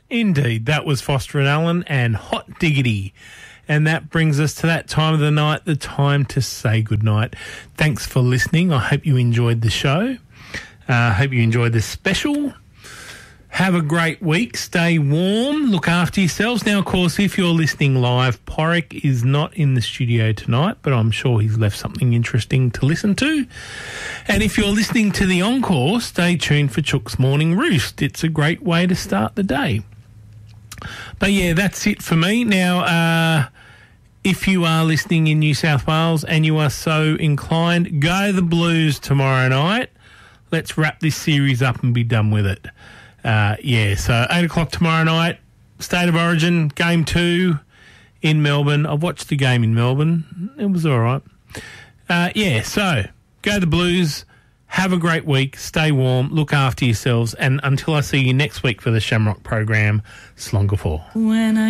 Indeed, that was Foster and Allen and Hot Diggity. And that brings us to that time of the night, the time to say goodnight. Thanks for listening. I hope you enjoyed the show. I hope you enjoyed this special. Have a great week. Stay warm. Look after yourselves. Now, of course, if you're listening live, Porrick is not in the studio tonight, but I'm sure he's left something interesting to listen to. And if you're listening to the encore, stay tuned for Chook's Morning Roost. It's a great way to start the day. But, yeah, that's it for me. Now, if you are listening in New South Wales and you are so inclined, go the Blues tomorrow night. Let's wrap this series up and be done with it. So 8 o'clock tomorrow night, State of Origin, Game 2 in Melbourne. I've watched the game in Melbourne. It was all right. So go the Blues. Have a great week. Stay warm. Look after yourselves. And until I see you next week for the Shamrock program, Slonga 4.